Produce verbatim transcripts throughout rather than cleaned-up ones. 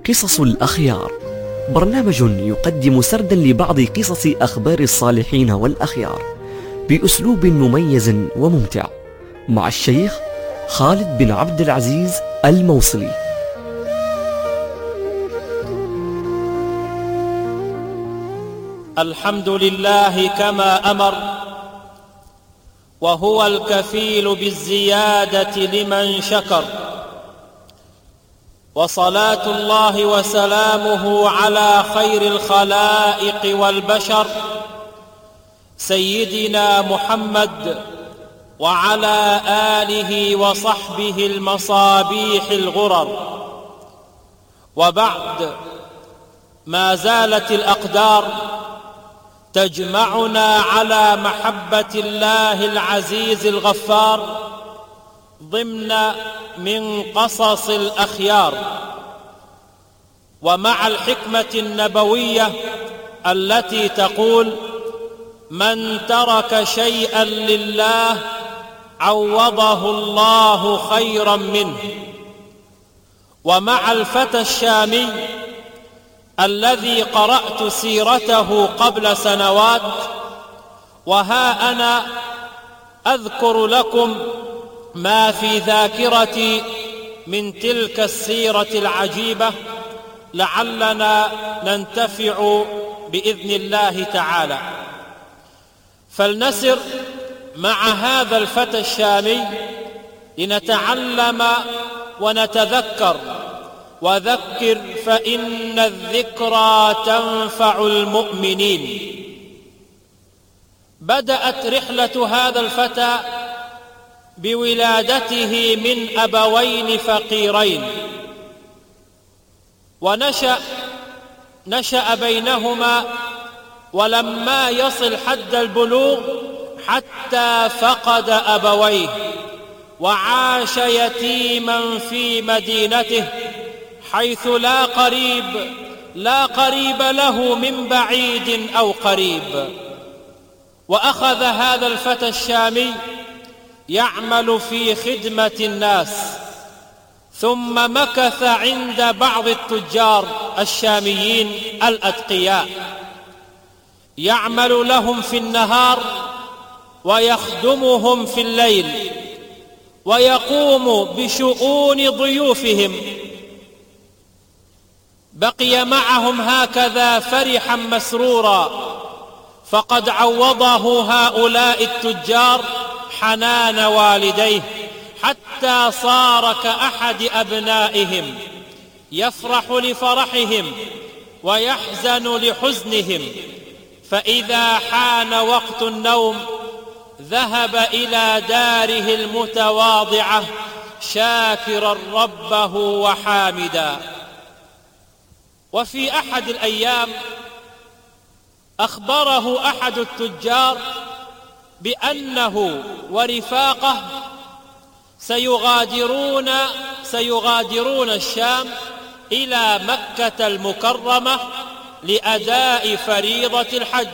قصص الأخيار، برنامج يقدم سردا لبعض قصص أخبار الصالحين والأخيار بأسلوب مميز وممتع، مع الشيخ خالد بن عبد العزيز الموصلي. الحمد لله كما أمر، وهو الكفيل بالزيادة لمن شكر، وصلاة الله وسلامه على خير الخلائق والبشر سيدنا محمد وعلى آله وصحبه المصابيح الغرر. وبعد، ما زالت الأقدار تجمعنا على محبة الله العزيز الغفار ضمن من قصص الأخيار، ومع الحكمة النبوية التي تقول: من ترك شيئا لله عوضه الله خيرا منه، ومع الفتى الشامي الذي قرأت سيرته قبل سنوات، وها أنا أذكر لكم ما في ذاكرتي من تلك السيرة العجيبة، لعلنا ننتفع بإذن الله تعالى. فلنسر مع هذا الفتى الشامي لنتعلم ونتذكر، وذكر فإن الذكرى تنفع المؤمنين. بدأت رحلة هذا الفتى بولادته من أبوين فقيرين، ونشأ نشأ بينهما، ولما يصل حد البلوغ حتى فقد أبويه، وعاش يتيما في مدينته، حيث لا قريب لا قريب له من بعيد أو قريب. وأخذ هذا الفتى الشامي يعمل في خدمة الناس، ثم مكث عند بعض التجار الشاميين الأتقياء، يعمل لهم في النهار ويخدمهم في الليل، ويقوم بشؤون ضيوفهم. بقي معهم هكذا فرحا مسرورا، فقد عوضه هؤلاء التجار حنان والديه، حتى صار كأحد أبنائهم، يفرح لفرحهم ويحزن لحزنهم. فإذا حان وقت النوم ذهب إلى داره المتواضعة شاكرا ربه وحامدا. وفي أحد الأيام أخبره أحد التجار بأنه ورفاقه سيغادرون سيغادرون الشام إلى مكة المكرمة لأداء فريضة الحج،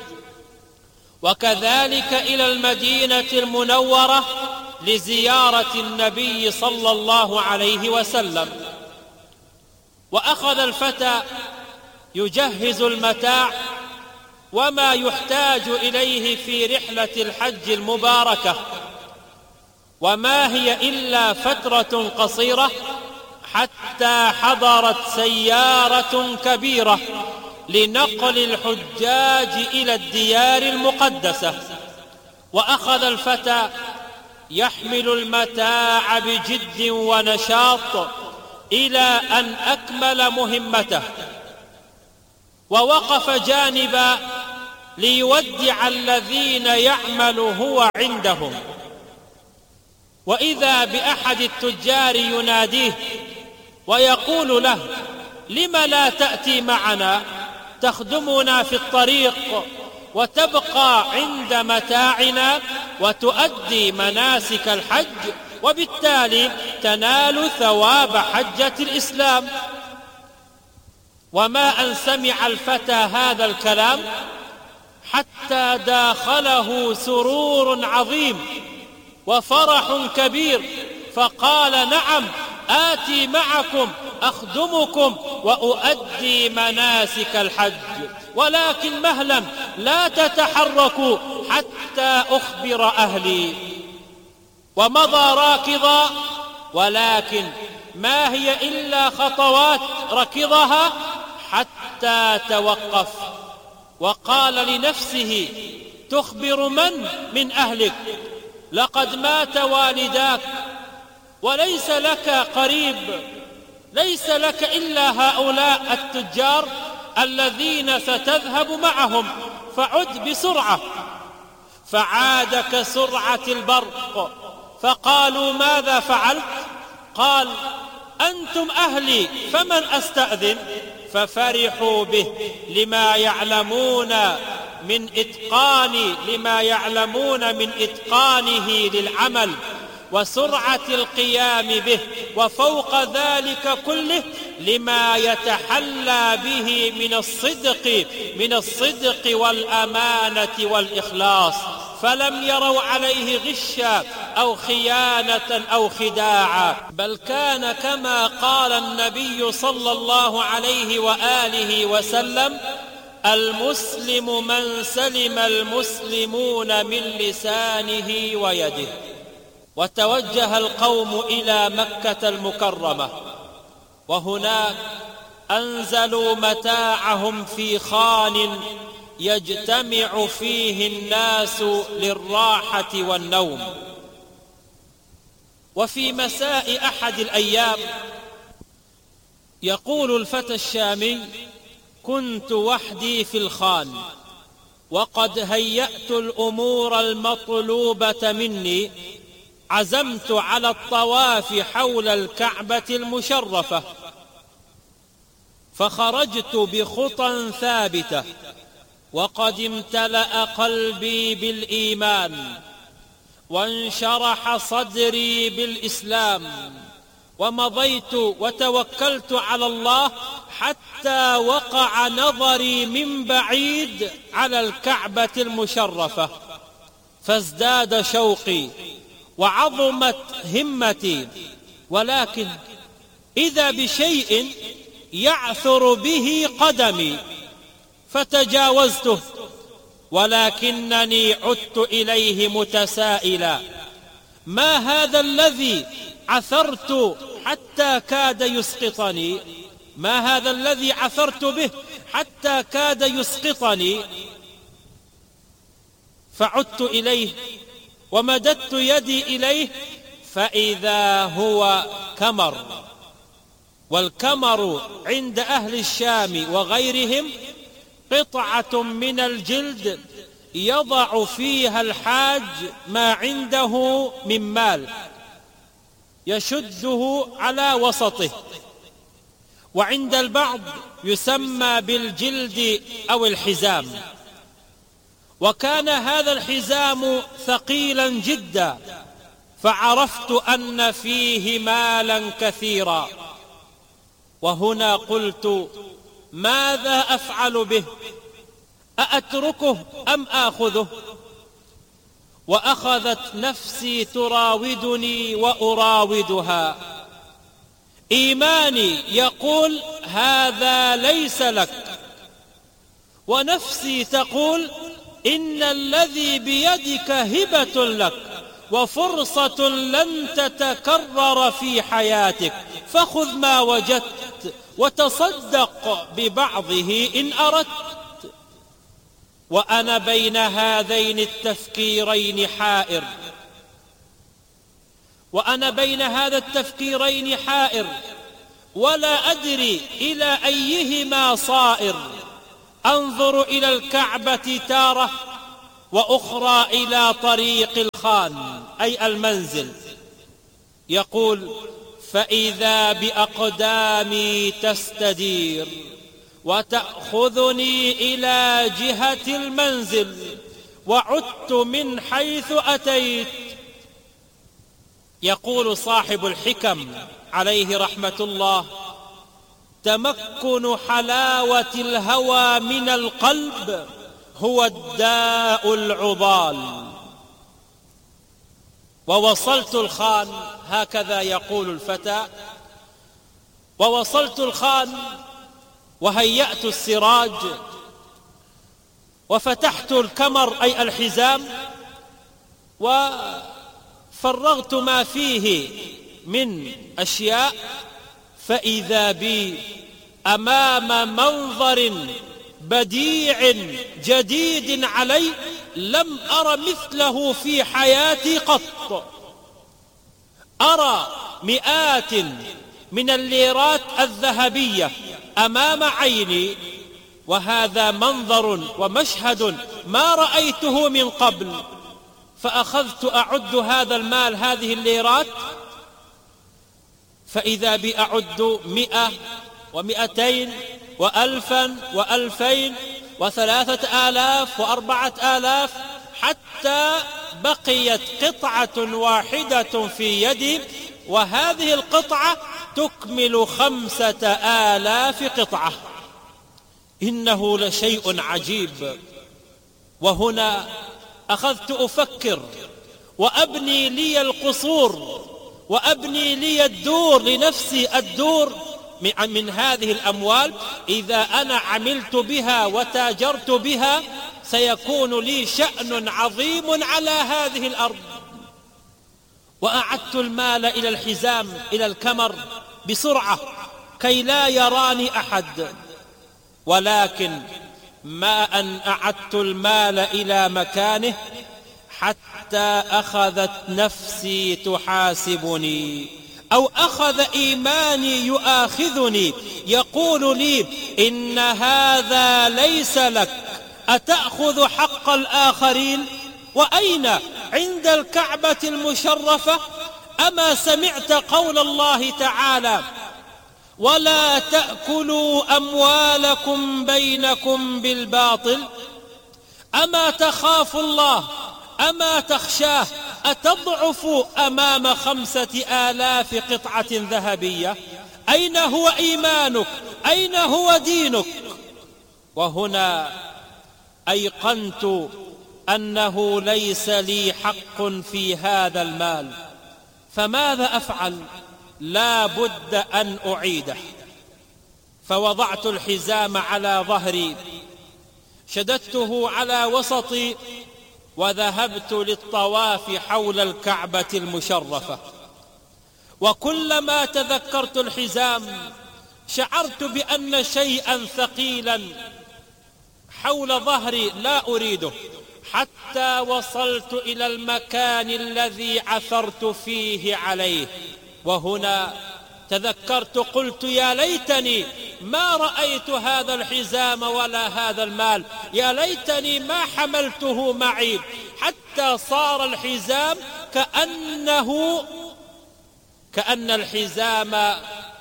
وكذلك إلى المدينة المنورة لزيارة النبي صلى الله عليه وسلم. وأخذ الفتى يجهز المتاع وما يحتاج إليه في رحلة الحج المباركة، وما هي إلا فترة قصيرة حتى حضرت سيارة كبيرة لنقل الحجاج إلى الديار المقدسة. وأخذ الفتى يحمل المتاع بجد ونشاط إلى أن أكمل مهمته، ووقف جانبا ليودع الذين يعمل هو عندهم، وإذا بأحد التجار يناديه ويقول له: لم لا تأتي معنا؟ تخدمنا في الطريق وتبقى عند متاعنا وتؤدي مناسك الحج، وبالتالي تنال ثواب حجة الإسلام. وما أن سمع الفتى هذا الكلام حتى داخله سرور عظيم وفرح كبير، فقال: نعم، آتي معكم أخدمكم وأؤدي مناسك الحج، ولكن مهلا لا تتحركوا حتى أخبر أهلي. ومضى راكضا، ولكن ما هي إلا خطوات ركضها حتى توقف وقال لنفسه: تخبر من من أهلك؟ لقد مات والداك وليس لك قريب، ليس لك إلا هؤلاء التجار الذين ستذهب معهم، فعد بسرعة. فعاد كسرعة البرق، فقالوا: ماذا فعلت؟ قال: أنتم أهلي فمن أستأذن؟ ففرحوا به لما يعلمون من إتقان لما يعلمون من إتقانه للعمل وسرعة القيام به، وفوق ذلك كله لما يتحلى به من الصدق من الصدق والأمانة والإخلاص، فلم يروا عليه غشا أو خيانة أو خداعا، بل كان كما قال النبي صلى الله عليه وآله وسلم: المسلم من سلم المسلمون من لسانه ويده. وتوجه القوم إلى مكة المكرمة، وهناك أنزلوا متاعهم في خان يجتمع فيه الناس للراحة والنوم. وفي مساء أحد الأيام يقول الفتى الشامي: كنت وحدي في الخان، وقد هيأت الأمور المطلوبة مني، عزمت على الطواف حول الكعبة المشرفة، فخرجت بخطى ثابتة، وقد امتلأ قلبي بالإيمان، وانشرح صدري بالإسلام، ومضيت وتوكلت على الله حتى وقع نظري من بعيد على الكعبة المشرفة، فازداد شوقي وعظمت همتي، ولكن إذا بشيء يعثر به قدمي، فتجاوزته، ولكنني عدت إليه متسائلا: ما هذا الذي عثرت حتى كاد يسقطني؟ ما هذا الذي عثرت به حتى كاد يسقطني؟ فعدت إليه ومددت يدي إليه، فإذا هو كمر. والكمر عند أهل الشام وغيرهم قطعة من الجلد يضع فيها الحاج ما عنده من مال، يشده على وسطه، وعند البعض يسمى بالجلد أو الحزام. وكان هذا الحزام ثقيلا جدا، فعرفت أن فيه مالا كثيرا. وهنا قلت: ماذا أفعل به؟ أأتركه أم آخذه؟ وأخذت نفسي تراودني وأراودها. إيماني يقول: هذا ليس لك، ونفسي تقول: إن الذي بيدك هبة لك وفرصة لن تتكرر في حياتك، فخذ ما وجدت وتصدق ببعضه إن أردت. وأنا بين هذين التفكيرين حائر وأنا بين هذا التفكيرين حائر ولا أدري إلى أيهما صائر. أنظر إلى الكعبة تارة، وأخرى إلى طريق الخان أي المنزل. يقول: فإذا بأقدامي تستدير وتأخذني إلى جهة المنزل، وعدت من حيث أتيت. يقول صاحب الحكم عليه رحمة الله: تمكن حلاوة الهوى من القلب هو الداء العضال. ووصلت الخان، هكذا يقول الفتى: ووصلت الخان وهيأت السراج وفتحت الكمر أي الحزام وفرغت ما فيه من أشياء، فإذا بي أمام منظر بديع جديد علي لم أر مثله في حياتي قط. أرى مئات من الليرات الذهبية أمام عيني، وهذا منظر ومشهد ما رأيته من قبل. فأخذت أعد هذا المال، هذه الليرات، فإذا بي أعد مئة ومئتين وألفا وألفين وثلاثة آلاف وأربعة آلاف، حتى بقيت قطعة واحدة في يدي، وهذه القطعة تكمل خمسة آلاف قطعة. إنه لشيء عجيب. وهنا أخذت أفكر وأبني لي القصور وأبني لي الدور لنفسي، الدور من هذه الأموال. إذا أنا عملت بها وتاجرت بها سيكون لي شأن عظيم على هذه الأرض. وأعدت المال إلى الحزام، إلى الكمر بسرعة كي لا يراني أحد. ولكن ما أن أعدت المال إلى مكانه حتى أخذت نفسي تحاسبني، أو أخذ إيماني يؤاخذني يقول لي: إن هذا ليس لك، أتأخذ حق الآخرين؟ وأين؟ عند الكعبة المشرفة. أما سمعت قول الله تعالى: ولا تأكلوا أموالكم بينكم بالباطل؟ أما تخاف الله؟ أما تخشاه؟ أتضعف أمام خمسة آلاف قطعة ذهبية؟ أين هو إيمانك؟ أين هو دينك؟ وهنا أيقنت أنه ليس لي حق في هذا المال، فماذا أفعل؟ لا بد أن أعيده. فوضعت الحزام على ظهري، شددته على وسطي، وذهبت للطواف حول الكعبة المشرفة. وكلما تذكرت الحزام شعرت بأن شيئا ثقيلا حول ظهري لا أريده، حتى وصلت إلى المكان الذي عثرت فيه عليه. وهنا تذكرت، قلت: يا ليتني ما رأيت هذا الحزام ولا هذا المال، يا ليتني ما حملته معي، حتى صار الحزام كأنه كأن الحزام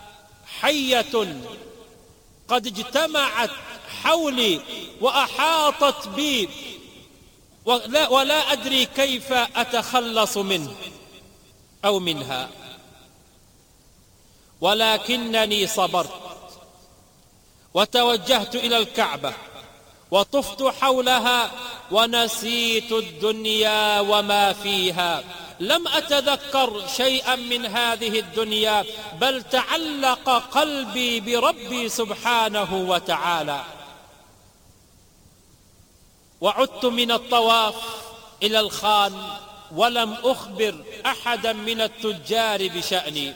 حية قد اجتمعت حولي وأحاطت بي، ولا, ولا أدري كيف أتخلص منه أو منها. ولكنني صبرت وتوجهت إلى الكعبة وطفت حولها ونسيت الدنيا وما فيها. لم أتذكر شيئا من هذه الدنيا، بل تعلق قلبي بربي سبحانه وتعالى. وعدت من الطواف إلى الخان ولم أخبر أحدا من التجار بشأني.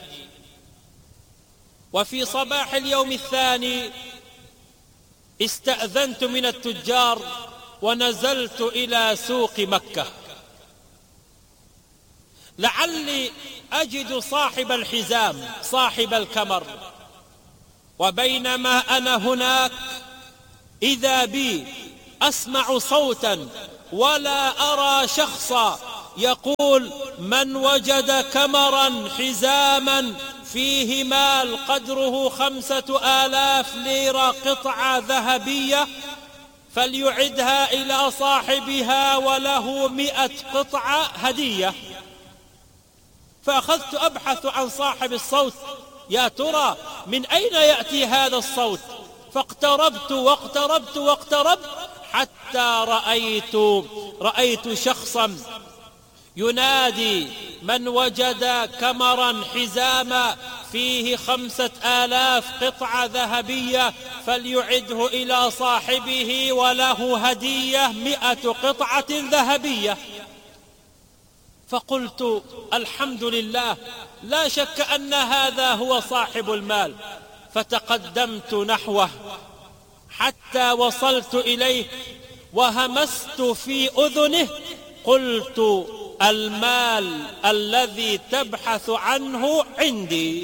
وفي صباح اليوم الثاني استأذنت من التجار ونزلت إلى سوق مكة لعلي أجد صاحب الحزام، صاحب الكمر. وبينما أنا هناك إذا بي أسمع صوتا ولا أرى شخصا يقول: من وجد كمرا حزاما فيه مال قدره خمسة آلاف ليرة قطعة ذهبية فليعدها إلى صاحبها وله مئة قطعة هدية. فأخذت أبحث عن صاحب الصوت، يا ترى من أين يأتي هذا الصوت؟ فاقتربت واقتربت واقتربت حتى رأيت رأيت شخصا ينادي من وجد كمرا حزاما فيه خمسة آلاف قطعة ذهبية فليعده إلى صاحبه وله هدية مئة قطعة ذهبية. فقلت الحمد لله، لا شك أن هذا هو صاحب المال. فتقدمت نحوه حتى وصلت إليه وهمست في أذنه، قلت المال الذي تبحث عنه عندي.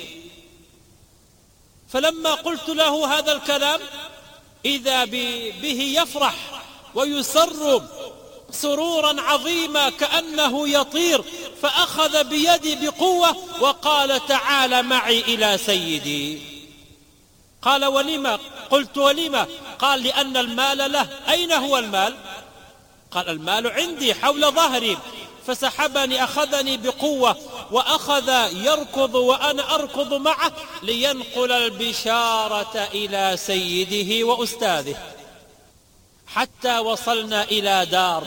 فلما قلت له هذا الكلام إذا به يفرح ويسر سرورا عظيما كأنه يطير، فأخذ بيدي بقوة وقال تعال معي إلى سيدي. قال ولما؟ قلت ولما؟ قال لأن المال له. أين هو المال؟ قال المال عندي حول ظهري. فسحبني، أخذني بقوة وأخذ يركض وأنا أركض معه لينقل البشارة إلى سيده وأستاذه، حتى وصلنا إلى دار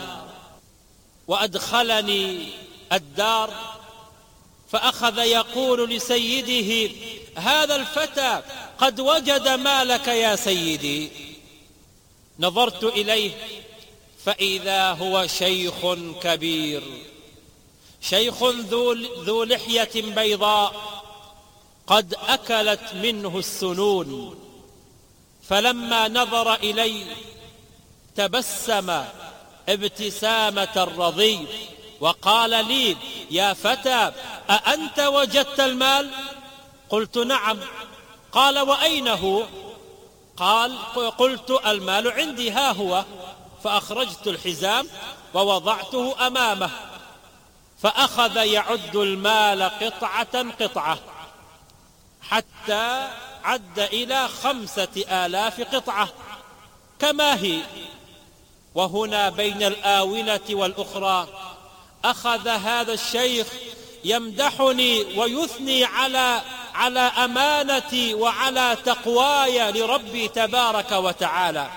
وأدخلني الدار. فأخذ يقول لسيده هذا الفتى قد وجد مالك يا سيدي. نظرت إليه فإذا هو شيخ كبير، شيخ ذو, ذو لحية بيضاء قد أكلت منه السنون. فلما نظر إلي تبسم ابتسامة الرضي وقال لي يا فتى أأنت وجدت المال؟ قلت نعم. قال وأين هو؟ قال قلت المال عندي ها هو. فأخرجت الحزام ووضعته أمامه، فأخذ يعد المال قطعة قطعة حتى عد إلى خمسة آلاف قطعة كما هي. وهنا بين الآونة والأخرى أخذ هذا الشيخ يمدحني ويثني على على أمانتي وعلى تقواي لربي تبارك وتعالى،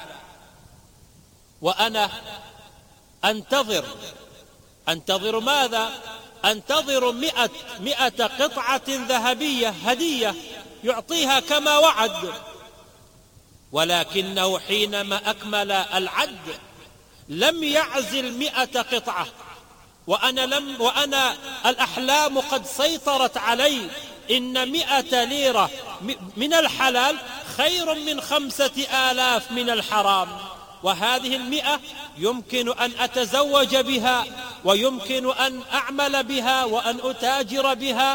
وأنا أنتظر أنتظر ماذا؟ أنتظر مئة, مئة قطعة ذهبية هدية يعطيها كما وعد. ولكنه حينما أكمل العد لم يعزل مئة قطعة، وأنا, لم وأنا الأحلام قد سيطرت علي. إن مئة ليرة من الحلال خير من خمسة آلاف من الحرام، وهذه المئة يمكن أن أتزوج بها ويمكن أن أعمل بها وأن أتاجر بها.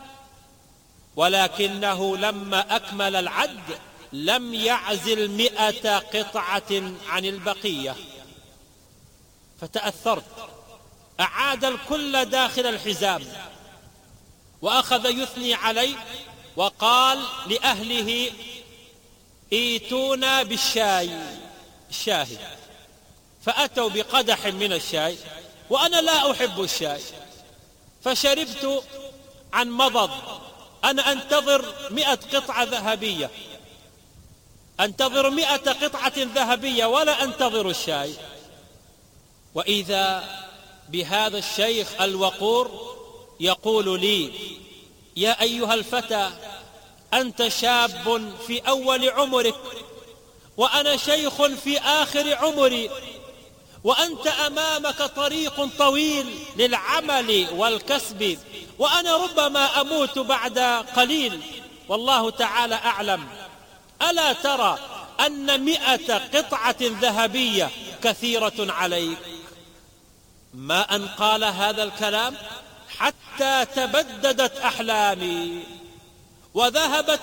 ولكنه لما أكمل العد لم يعزل مئة قطعة عن البقية. فتأثرت، أعاد الكل داخل الحزام وأخذ يثني علي وقال لأهله ايتونا بالشاي الشاهي. فأتوا بقدح من الشاي وأنا لا أحب الشاي، فشربت عن مضض. أنا أنتظر مئة قطعة ذهبية، أنتظر مئة قطعة ذهبية ولا أنتظر الشاي. وإذا بهذا الشيخ الوقور يقول لي يا أيها الفتى أنت شاب في أول عمرك وأنا شيخ في آخر عمري، وأنت أمامك طريق طويل للعمل والكسب، وأنا ربما أموت بعد قليل والله تعالى أعلم. ألا ترى أن مئة قطعة ذهبية كثيرة عليك؟ ما أن قال هذا الكلام حتى تبددت أحلامي وذهبت